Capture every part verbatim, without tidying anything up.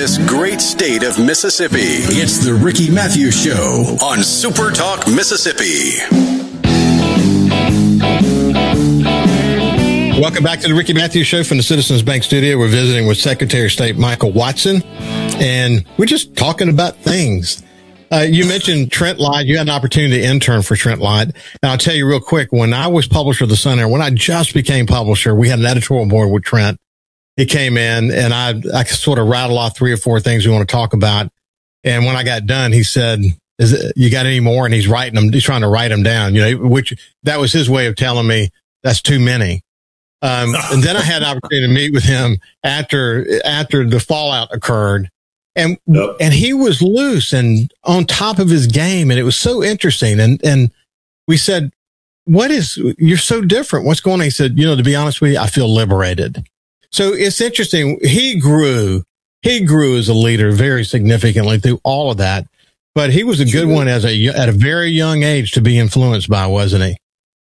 this great state of Mississippi. It's the Ricky Matthews Show on Super Talk Mississippi. Welcome back to the Ricky Matthews Show from the Citizens Bank Studio. We're visiting with Secretary of State Michael Watson, and we're just talking about things. Uh, you mentioned Trent Lott. You had an opportunity to intern for Trent Lott. And I'll tell you real quick, when I was publisher of the Sun-Herald, when I just became publisher, we had an editorial board with Trent. He came in, and I, I sort of rattled off three or four things we want to talk about. And when I got done, he said, Is it, you got any more? And he's writing them. He's trying to write them down, you know, which that was his way of telling me that's too many. Um, and then I had an opportunity to meet with him after, after the fallout occurred, and, yep. and he was loose and on top of his game. And it was so interesting. And, and we said, what is, you're so different. What's going on? He said, you know, to be honest with you, I feel liberated. So it's interesting. He grew, he grew as a leader very significantly through all of that, but he was a good one as a, at a very young age to be influenced by, wasn't he?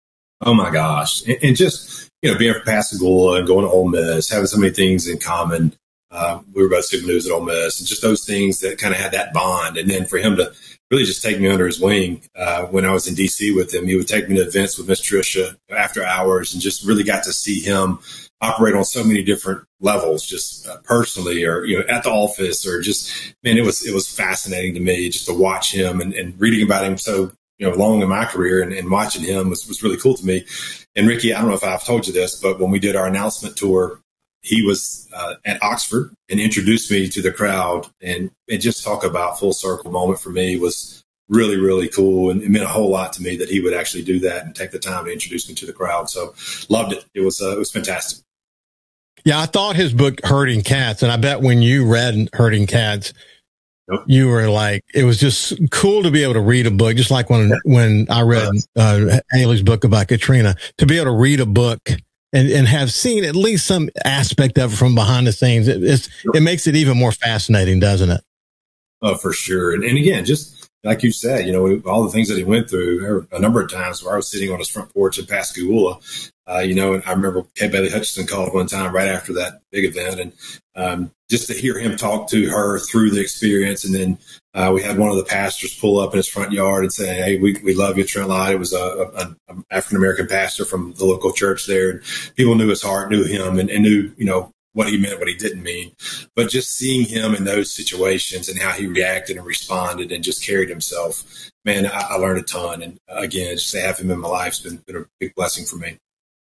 Oh my gosh. And, and just, you know, being from Pascagoula and going to Ole Miss, having so many things in common. Uh, we were both student news at Ole Miss, and just those things that kind of had that bond. And then for him to really just take me under his wing uh, when I was in D C with him, he would take me to events with Miss Tricia after hours, and just really got to see him operate on so many different levels, just uh, personally, or, you know, at the office, or just, man, it was, it was fascinating to me just to watch him, and, and reading about him so, you know, long in my career, and, and watching him was, was really cool to me. And Ricky, I don't know if I've told you this, but when we did our announcement tour, he was uh, at Oxford and introduced me to the crowd, and, and just talk about full circle moment for me was really, really cool. And it meant a whole lot to me that he would actually do that and take the time to introduce me to the crowd. So loved it. It was, uh, it was fantastic. Yeah. I thought his book, Herding Cats, and I bet when you read Herding Cats, Nope. You were like, it was just cool to be able to read a book, just like when, when I read, uh, Haley's book about Katrina, to be able to read a book and, and have seen at least some aspect of it from behind the scenes. It, it's, it makes it even more fascinating, doesn't it? Oh, for sure. And, and again, just like you said, you know, all the things that he went through, there were a number of times where I was sitting on his front porch in Pascagoula, uh, you know, and I remember Kay Bailey Hutchinson called one time right after that big event, and, um, just to hear him talk to her through the experience. And then, uh, we had one of the pastors pull up in his front yard and say, "Hey, we, we love you, Trent Lott." It was a, a, a African-American pastor from the local church there. And people knew his heart, knew him, and, and knew, you know, what he meant, what he didn't mean. But just seeing him in those situations and how he reacted and responded and just carried himself, man, I, I learned a ton. And again, just to have him in my life has been, been a big blessing for me.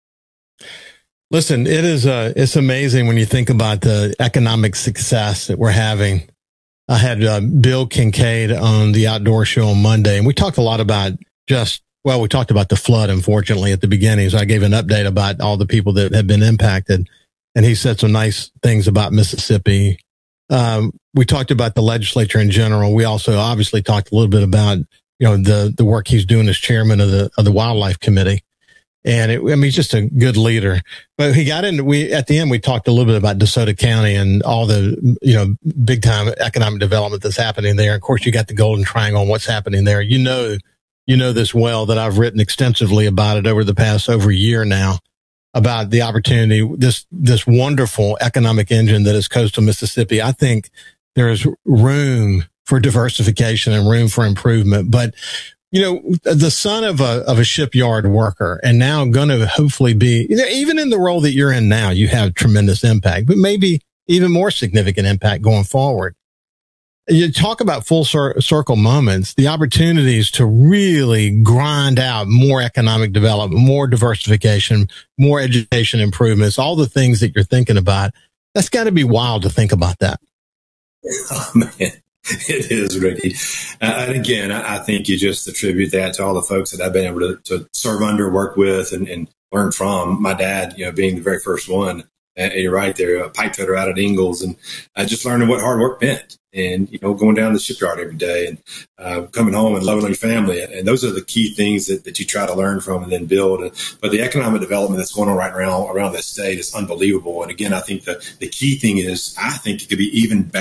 Listen, it is, uh, it's amazing when you think about the economic success that we're having. I had uh, Bill Kincaid on the Outdoor Show on Monday, and we talked a lot about just, well, we talked about the flood, unfortunately, at the beginning. So I gave an update about all the people that have been impacted. And he said some nice things about Mississippi. Um, we talked about the legislature in general. We also obviously talked a little bit about, you know, the, the work he's doing as chairman of the, of the Wildlife Committee. And it, I mean, he's just a good leader. But he got into, we, at the end, we talked a little bit about DeSoto County and all the, you know, big time economic development that's happening there. Of course, you got the Golden Triangle and what's happening there. You know, you know this well, that I've written extensively about it over the past over a year now, about the opportunity, this, this wonderful economic engine that is coastal Mississippi. I think there is room for diversification and room for improvement. But, you know, the son of a, of a shipyard worker, and now going to hopefully be, you know, even in the role that you're in now, you have tremendous impact, but maybe even more significant impact going forward. You talk about full cir- circle moments, the opportunities to really grind out more economic development, more diversification, more education improvements, all the things that you're thinking about. That's got to be wild to think about that. Oh, man. It is, Ricky. Uh, and again, I, I think you just attribute that to all the folks that I've been able to, to serve under, work with, and, and learn from. My dad, you know, being the very first one. And you're right there, a pipe fitter out at Ingalls, and I just learning what hard work meant, and, you know, going down to the shipyard every day, and uh, coming home and loving your family. And those are the key things that, that you try to learn from and then build. But the economic development that's going on right now around this state is unbelievable. And again, I think the, the key thing is, I think it could be even better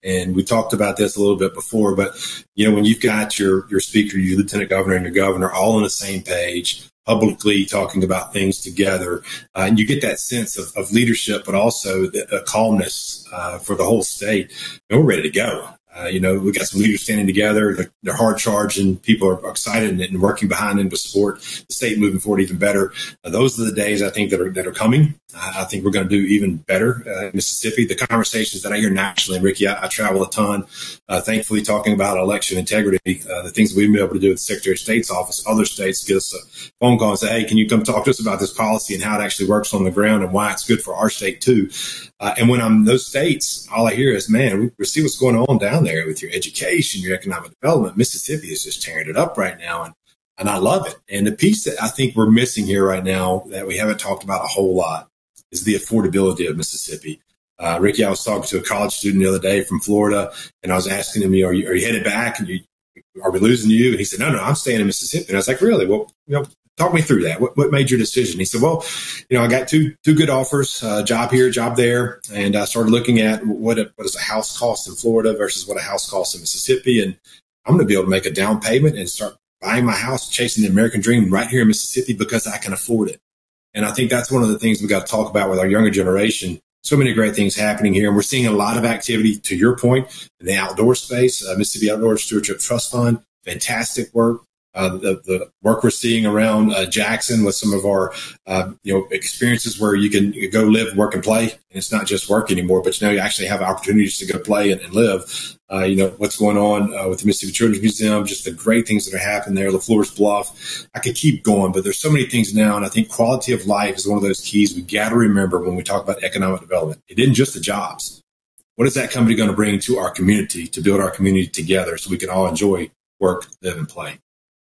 And we talked about this a little bit before, but, you know, when you've got your, your speaker, your lieutenant governor, and your governor all on the same page, publicly talking about things together, uh, and you get that sense of, of leadership, but also the, a calmness uh, for the whole state, and we're ready to go. Uh, you know, we got some leaders standing together. They're, they're hard charging. People are excited and, and working behind them to support the state moving forward even better. Uh, those are the days I think that are that are coming. Uh, I think we're going to do even better uh, in Mississippi. The conversations that I hear nationally, and Ricky, I, I travel a ton. Uh, thankfully, talking about election integrity, uh, the things that we've been able to do with the Secretary of State's office, other states give us a phone call and say, "Hey, can you come talk to us about this policy and how it actually works on the ground and why it's good for our state too?" Uh, and when I'm in those states, all I hear is, "Man, we, we see what's going on down there with your education, your economic development. Mississippi is just tearing it up right now." And, and I love it. And the piece that I think we're missing here right now that we haven't talked about a whole lot is the affordability of Mississippi. Uh, Ricky, I was talking to a college student the other day from Florida, and I was asking him, you know, are you, are you headed back? And you, are we losing you? And he said, no, no, I'm staying in Mississippi. And I was like, really? Well, you know, talk me through that. What, what made your decision? He said, well, you know, I got two two good offers, uh, job here, job there. And I started looking at what, a, what does a house cost in Florida versus what a house costs in Mississippi. And I'm going to be able to make a down payment and start buying my house, chasing the American dream right here in Mississippi because I can afford it. And I think that's one of the things we got to talk about with our younger generation. So many great things happening here. And we're seeing a lot of activity, to your point, in the outdoor space. Uh, Mississippi Outdoor Stewardship Trust Fund, fantastic work. Uh, the, the work we're seeing around uh, Jackson with some of our, uh, you know, experiences where you can, you can go live, work, and play. And it's not just work anymore, but you know, you actually have opportunities to go play and, and live. Uh, you know, what's going on uh, with the Mississippi Children's Museum, just the great things that are happening there, LaFleur's Bluff. I could keep going, but there's so many things now. And I think quality of life is one of those keys we got to remember when we talk about economic development. It isn't just the jobs. What is that company going to bring to our community to build our community together so we can all enjoy work, live, and play?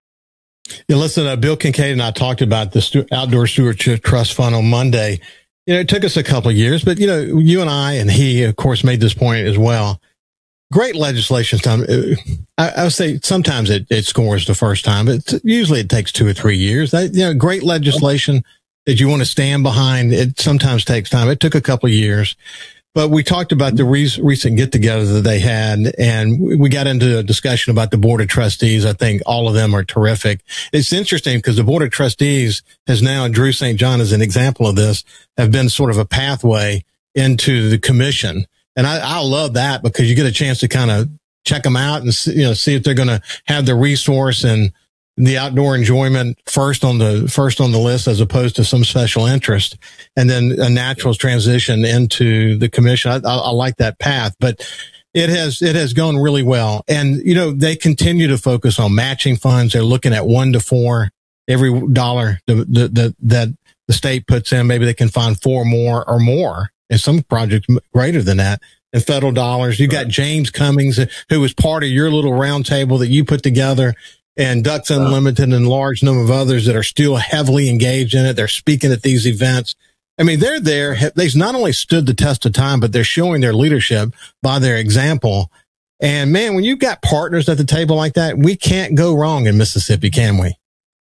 Yeah, listen, uh, Bill Kincaid and I talked about the Stu- Outdoor Stewardship Trust Fund on Monday. You know, it took us a couple of years, but, you know, you and I and he, of course, made this point as well. Great legislation. Time, I, I would say sometimes it, it scores the first time, but usually it takes two or three years. That, you know, great legislation that you want to stand behind. It sometimes takes time. It took a couple of years. But we talked about the re- recent get-together that they had, and we got into a discussion about the Board of Trustees. I think all of them are terrific. It's interesting because the Board of Trustees has now, and Drew Saint John is an example of this, have been sort of a pathway into the commission. And I, I love that because you get a chance to kind of check them out and see, you know, see if they're going to have the resource and the outdoor enjoyment first on the first on the list as opposed to some special interest, and then a natural transition into the commission. I, I, I like that path, but it has it has gone really well. And you know, they continue to focus on matching funds. They're looking at one to four every dollar the, the, the, that the state puts in. Maybe they can find four more or more, and some projects greater than that. And federal dollars. You got James Cummings, who was part of your little roundtable that you put together. And Ducks Unlimited and a large number of others that are still heavily engaged in it. They're speaking at these events. I mean, they're there. They've not only stood the test of time, but they're showing their leadership by their example. And man, when you've got partners at the table like that, we can't go wrong in Mississippi, can we?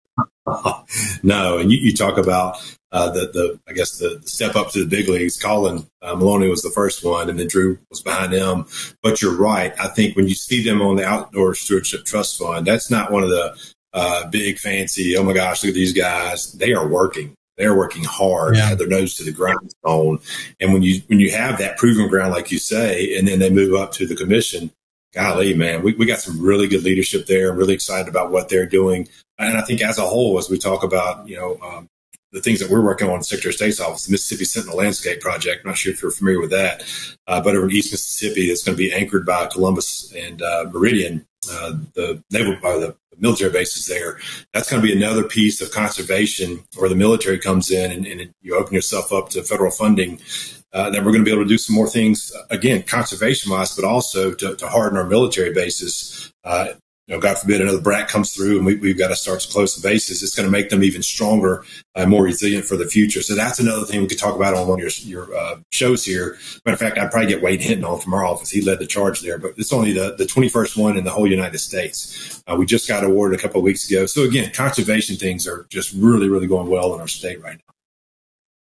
No. And you, you talk about uh, the, the, I guess the, the step up to the big leagues. Colin uh, Maloney was the first one, and then Drew was behind him. But you're right. I think when you see them on the Outdoor Stewardship Trust Fund, that's not one of the uh, big fancy, oh my gosh, look at these guys. They are working. They're working hard, yeah. Have their nose to the grindstone. And when you, when you have that proven ground, like you say, and then they move up to the commission, golly, man, we, we got some really good leadership there. I'm really excited about what they're doing. And I think as a whole, as we talk about, you know, um, the things that we're working on in the Secretary of State's office, the Mississippi Sentinel Landscape Project. I'm not sure if you're familiar with that, uh, but over in East Mississippi, it's going to be anchored by Columbus and uh, Meridian, uh, the naval, uh, the military bases there. That's going to be another piece of conservation where the military comes in and, and you open yourself up to federal funding. Uh, that we're going to be able to do some more things, again, conservation-wise, but also to, to harden our military bases. Uh, you know, God forbid another brat comes through and we, we've got to start to close the bases. It's going to make them even stronger and more resilient for the future. So that's another thing we could talk about on one of your, your uh, shows here. Matter of fact, I'd probably get Wade Hinton on from our office. He led the charge there, but it's only the, the twenty-first one in the whole United States. Uh, we just got awarded a couple of weeks ago. So again, conservation things are just really, really going well in our state right now.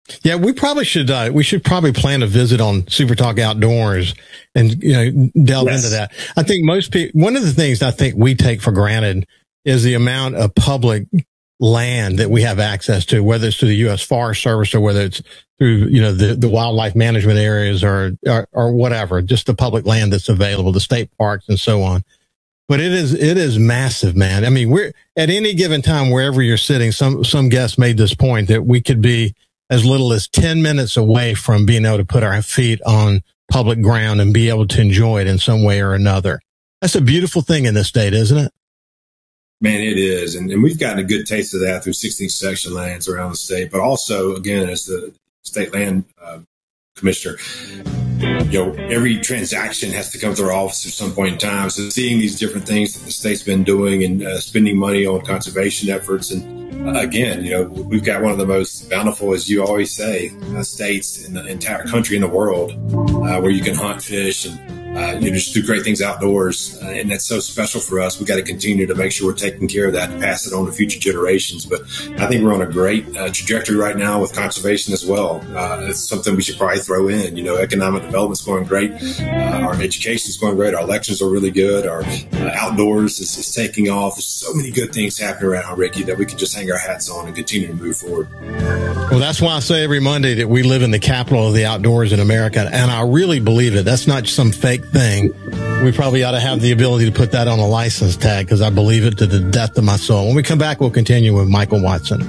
Yeah, we probably should. Uh, we should probably plan a visit on Super Talk Outdoors and you know delve yes. into that. I think most people. One of the things I think we take for granted is the amount of public land that we have access to, whether it's through the U S Forest Service or whether it's through you know the, the wildlife management areas or, or or whatever, just the public land that's available, the state parks and so on. But it is it is massive, man. I mean, we're at any given time wherever you're sitting. Some some guests made this point that we could be as little as ten minutes away from being able to put our feet on public ground and be able to enjoy it in some way or another. That's a beautiful thing in this state, isn't it? Man, it is. And, and we've gotten a good taste of that through sixteenth section lands around the state. But also, again, as the state land uh, commissioner, you know, every transaction has to come through our office at some point in time. So seeing these different things that the state's been doing and uh, spending money on conservation efforts. And uh, again, you know, we've got one of the most bountiful, as you always say, uh, states in the entire country, in the world, uh, where you can hunt, fish, and Uh, you know, just do great things outdoors. Uh, and that's so special for us. We got to continue to make sure we're taking care of that and pass it on to future generations. But I think we're on a great uh, trajectory right now with conservation as well. Uh, it's something we should probably throw in. You know, economic development's going great. Uh, our education's going great. Our elections are really good. Our uh, outdoors is, is taking off. There's so many good things happening around, Ricky, that we can just hang our hats on and continue to move forward. Well, that's why I say every Monday that we live in the capital of the outdoors in America. And I really believe it. That's not some fake thing. We probably ought to have the ability to put that on a license tag because I believe it to the depth of my soul. When we come back, we'll continue with Michael Watson.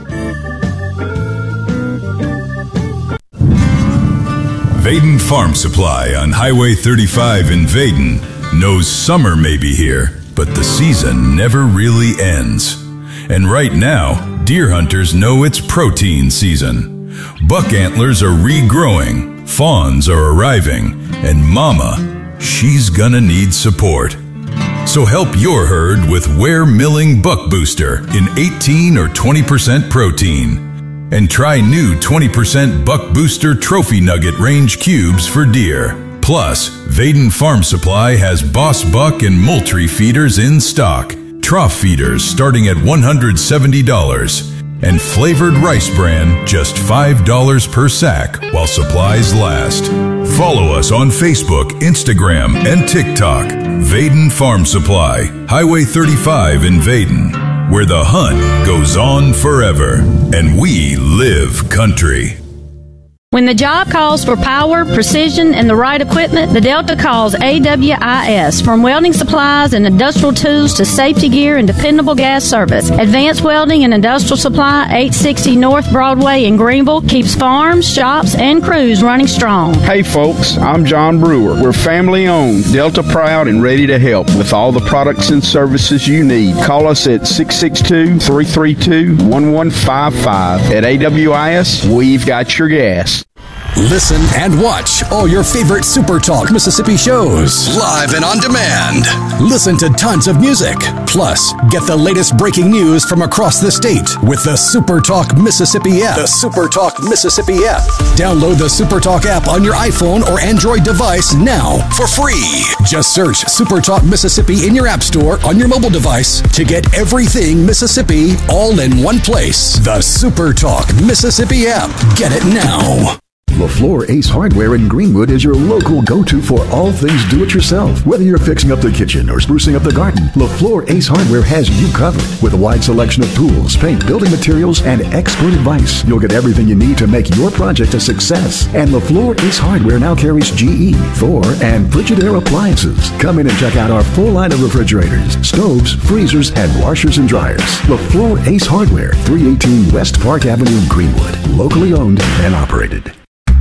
Vaden Farm Supply on Highway thirty-five in Vaden knows summer may be here, but the season never really ends. And right now, deer hunters know it's protein season. Buck antlers are regrowing, fawns are arriving, and mama, she's gonna need support. So help your herd with Ware Milling Buck Booster in eighteen or twenty percent protein. And try new twenty percent Buck Booster Trophy Nugget Range Cubes for deer. Plus, Vaden Farm Supply has Boss Buck and Moultrie feeders in stock. Trough feeders starting at one hundred seventy dollars. And flavored rice bran just five dollars per sack while supplies last. Follow us on Facebook, Instagram, and TikTok. Vaden Farm Supply, Highway thirty-five in Vaden, where the hunt goes on forever and we live country. When the job calls for power, precision, and the right equipment, the Delta calls A W I S. From welding supplies and industrial tools to safety gear and dependable gas service, Advanced Welding and Industrial Supply, eight sixty North Broadway in Greenville, keeps farms, shops, and crews running strong. Hey folks, I'm John Brewer. We're family owned, Delta proud, and ready to help with all the products and services you need. Call us at six six two, three three two, one one five five. At A W I S, we've got your gas. Listen and watch all your favorite Super Talk Mississippi shows live and on demand. Listen to tons of music. Plus, get the latest breaking news from across the state with the Super Talk Mississippi app. The Super Talk Mississippi app. Download the Super Talk app on your iPhone or Android device now for free. Just search Super Talk Mississippi in your app store on your mobile device to get everything Mississippi all in one place. The Super Talk Mississippi app. Get it now. LaFleur Ace Hardware in Greenwood is your local go-to for all things do-it-yourself. Whether you're fixing up the kitchen or sprucing up the garden, LaFleur Ace Hardware has you covered. With a wide selection of tools, paint, building materials, and expert advice, you'll get everything you need to make your project a success. And LaFleur Ace Hardware now carries G E, Thor, and Frigidaire appliances. Come in and check out our full line of refrigerators, stoves, freezers, and washers and dryers. LaFleur Ace Hardware, three eighteen West Park Avenue, Greenwood. Locally owned and operated.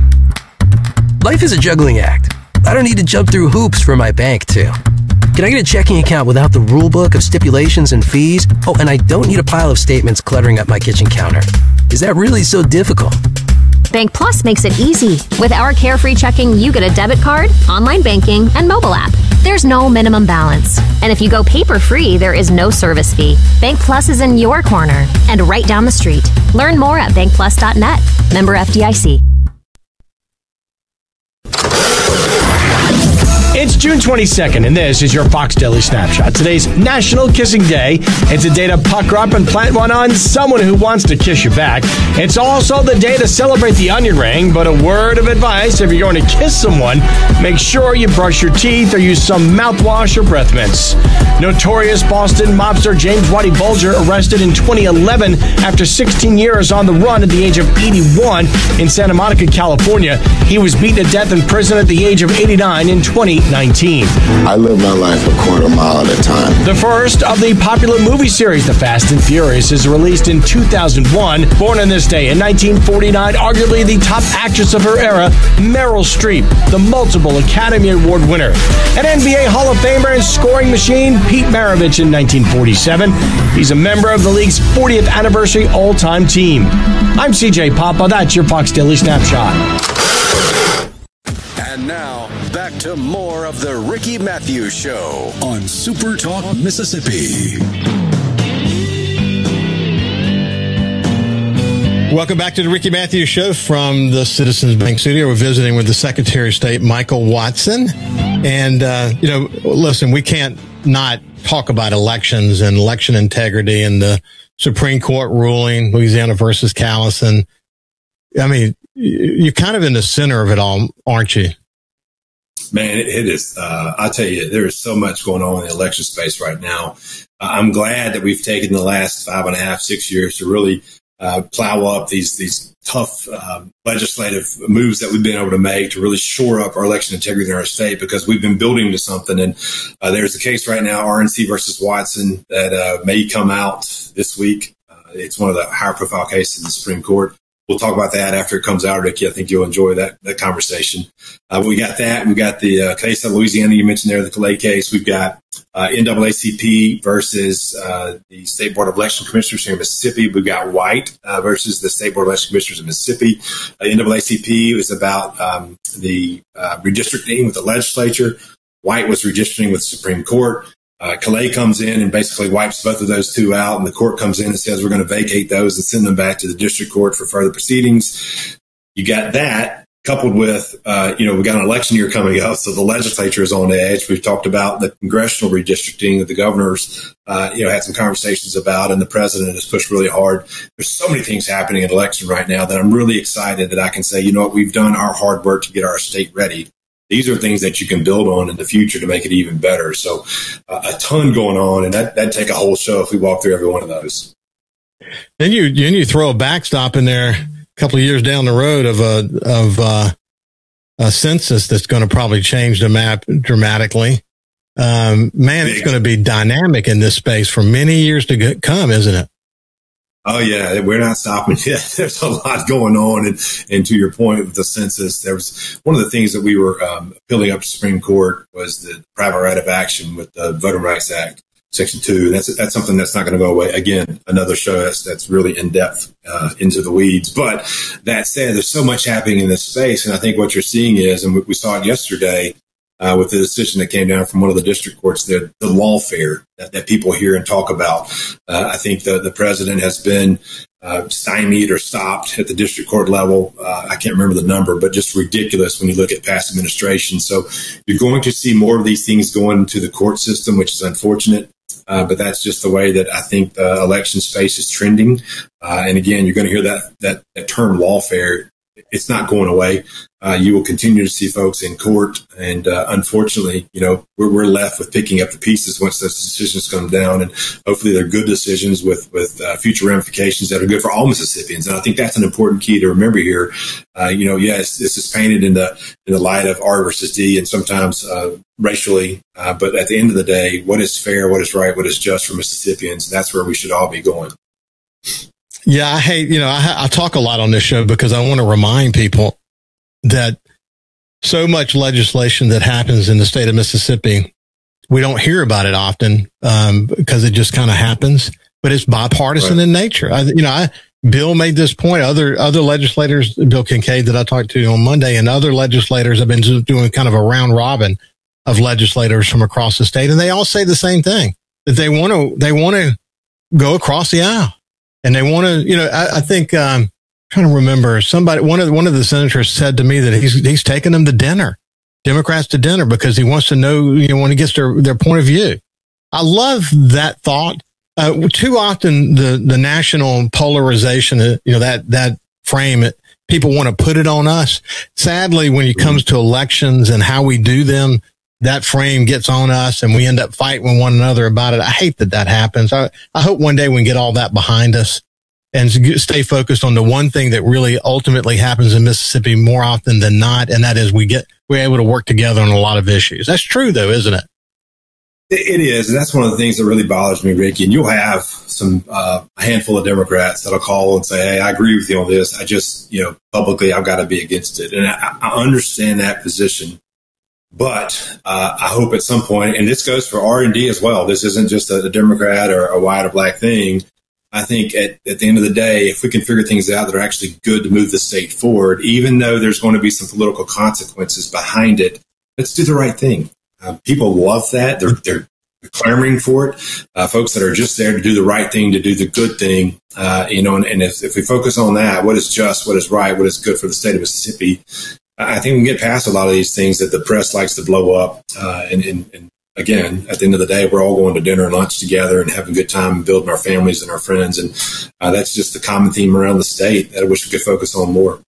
Life is a juggling act. I don't need to jump through hoops for my bank to. Can I get a checking account without the rule book of stipulations and fees? Oh, and I don't need a pile of statements cluttering up my kitchen counter. Is that really so difficult? Bank Plus makes it easy. With our Carefree Checking, you get a debit card, online banking, and mobile app. There's no minimum balance. And if you go paper-free, there is no service fee. Bank Plus is in your corner and right down the street. Learn more at bank plus dot net. Member F D I C. It's June twenty-second, and this is your Fox Daily Snapshot. Today's National Kissing Day. It's a day to pucker up and plant one on someone who wants to kiss you back. It's also the day to celebrate the onion ring, but a word of advice, if you're going to kiss someone, make sure you brush your teeth or use some mouthwash or breath mints. Notorious Boston mobster James Whitey Bulger arrested in twenty eleven after sixteen years on the run at the age of eighty-one in Santa Monica, California. He was beaten to death in prison at the age of eighty-nine in twenty nineteen. I live my life a quarter mile at a time. The first of the popular movie series, The Fast and Furious, is released in two thousand one. Born on this day in nineteen forty-nine, arguably the top actress of her era, Meryl Streep, the multiple Academy Award winner. An N B A Hall of Famer and scoring machine, Pete Maravich in nineteen forty-seven. He's a member of the league's fortieth anniversary all-time team. I'm C J Papa. That's your Fox Daily Snapshot. And now, back to more of the Ricky Matthews Show on Super Talk Mississippi. Welcome back to the Ricky Matthews Show from the Citizens Bank studio. We're visiting with the Secretary of State, Michael Watson. And, uh, you know, listen, we can't not talk about elections and election integrity and the Supreme Court ruling, Louisiana versus Callison. I mean, you're kind of in the center of it all, aren't you? Man, it is. Uh, I'll tell you, there is so much going on in the election space right now. Uh, I'm glad that we've taken the last five and a half, six years to really uh, plow up these these tough uh, legislative moves that we've been able to make to really shore up our election integrity in our state, because we've been building to something. And uh, there's a case right now, R N C versus Watson, that uh, may come out this week. Uh, it's one of the higher profile cases in the Supreme Court. We'll talk about that after it comes out, Ricky. I think you'll enjoy that, that conversation. Uh, we got that. We got the uh, case of Louisiana you mentioned there, the Calais case. We've got uh, N double A C P versus uh, the State Board of Election Commissioners here in Mississippi. We've got White uh, versus the State Board of Election Commissioners in Mississippi. Uh, N double A C P was about um, the uh, redistricting with the legislature. White was redistricting with the Supreme Court. Uh, Calais comes in and basically wipes both of those two out, and the court comes in and says we're going to vacate those and send them back to the district court for further proceedings. You got that coupled with, uh, you know, we got an election year coming up, so the legislature is on edge. We've talked about the congressional redistricting that the governors, uh, you know, had some conversations about, and the president has pushed really hard. There's so many things happening in election right now that I'm really excited that I can say, you know what, we've done our hard work to get our state ready. These are things that you can build on in the future to make it even better. So uh, a ton going on, and that, that'd take a whole show if we walk through every one of those. Then you then you throw a backstop in there a couple of years down the road of a of uh, a census that's going to probably change the map dramatically. Um, man, it's going to be dynamic in this space for many years to come, isn't it? Oh, yeah, we're not stopping yet. There's a lot going on. And, and to your point with the census, there was one of the things that we were um, appealing up to Supreme Court was the private right of action with the Voting Rights Act, Section two. And that's, that's something that's not going to go away. Again, another show that's, that's really in depth uh, into the weeds. But that said, there's so much happening in this space. And I think what you're seeing is, and we saw it yesterday, Uh, with the decision that came down from one of the district courts, the, the lawfare that, that people hear and talk about. Uh, I think the, the president has been uh, stymied or stopped at the district court level. Uh, I can't remember the number, but just ridiculous when you look at past administration. So you're going to see more of these things going to the court system, which is unfortunate. Uh, but that's just the way that I think the election space is trending. Uh, and again, you're going to hear that, that, that term lawfare. It's not going away. Uh, you will continue to see folks in court. And uh, unfortunately, you know, we're, we're left with picking up the pieces once those decisions come down. And hopefully they're good decisions with, with uh, future ramifications that are good for all Mississippians. And I think that's an important key to remember here. Uh, you know, yes, this is painted in the in the light of R versus D and sometimes uh, racially. Uh, but at the end of the day, what is fair, what is right, what is just for Mississippians, that's where we should all be going. Yeah, I hate, you know, I, I talk a lot on this show because I want to remind people that so much legislation that happens in the state of Mississippi, we don't hear about it often um, because it just kind of happens, but it's bipartisan right. in nature. I, you know, I, Bill made this point. Other other legislators, Bill Kincaid that I talked to on Monday, and other legislators have been doing kind of a round robin of legislators from across the state, and they all say the same thing, that they want to they want to go across the aisle. And they want to, you know, I, I think, um, trying to remember somebody, one of the, one of the senators said to me that he's, he's taking them to dinner Democrats to dinner because he wants to know, you know, when he gets their, their point of view. I love that thought. Uh, too often the, the national polarization, uh, you know, that, that frame, it, people want to put it on us. Sadly, when it comes to elections and how we do them, that frame gets on us and we end up fighting with one another about it. I hate that that happens. I, I hope one day we can get all that behind us and stay focused on the one thing that really ultimately happens in Mississippi more often than not. And that is we get, we're able to work together on a lot of issues. That's true though, isn't it? It is. And that's one of the things that really bothers me, Ricky. And you'll have some, uh, a handful of Democrats that'll call and say, hey, I agree with you on this. I just, you know, publicly, I've got to be against it. And I, I understand that position. But uh, I hope at some point, and this goes for R and D as well, this isn't just a, a Democrat or a white or black thing. I think at, at the end of the day, if we can figure things out that are actually good to move the state forward, even though there's going to be some political consequences behind it, let's do the right thing. Uh, people love that. They're, they're clamoring for it. Uh, folks that are just there to do the right thing, to do the good thing, uh, you know, and, and if, if we focus on that, what is just, what is right, what is good for the state of Mississippi, I think we can get past a lot of these things that the press likes to blow up. Uh, and, and, and again, at the end of the day, we're all going to dinner and lunch together and having a good time and building our families and our friends. And uh, that's just the common theme around the state that I wish we could focus on more.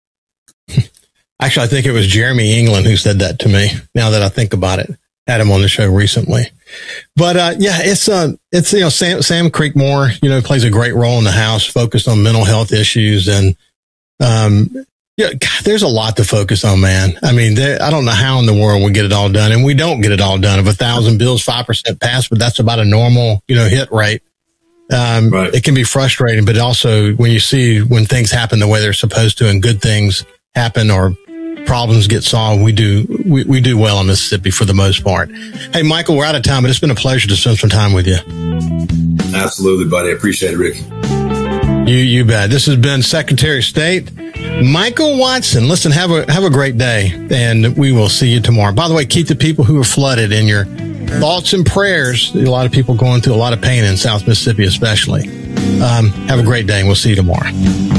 Actually, I think it was Jeremy England who said that to me. Now that I think about it, had him on the show recently. But uh, yeah, it's uh, it's you know Sam Sam Creekmore, you know, plays a great role in the House, focused on mental health issues, and um, yeah, God, there's a lot to focus on, man. I mean, there, I don't know how in the world we get it all done, and we don't get it all done. If a thousand bills, five percent pass, but that's about a normal, you know, hit rate. Um, right. It can be frustrating, but also when you see when things happen the way they're supposed to, and good things happen or problems get solved, we do we, we do well in Mississippi for the most part. Hey, Michael, we're out of time, but it's been a pleasure to spend some time with you. Absolutely, buddy. I appreciate it, Ricky. You you bet. This has been Secretary of State Michael Watson. Listen, have a have a great day, and we will see you tomorrow. By the way, keep the people who are flooded in your thoughts and prayers. A lot of people going through a lot of pain in South Mississippi, especially. Um, have a great day, and we'll see you tomorrow.